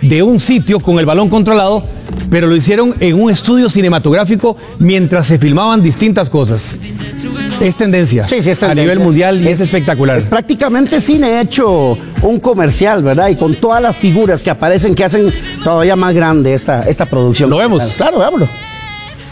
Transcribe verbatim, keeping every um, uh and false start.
de un sitio con el balón controlado, pero lo hicieron en un estudio cinematográfico mientras se filmaban distintas cosas. Es tendencia, sí, sí, es tendencia a nivel mundial y es, es espectacular. Es prácticamente cine hecho un comercial, ¿verdad? Y con todas las figuras que aparecen que hacen todavía más grande esta, esta producción. Lo vemos. Claro, veámoslo.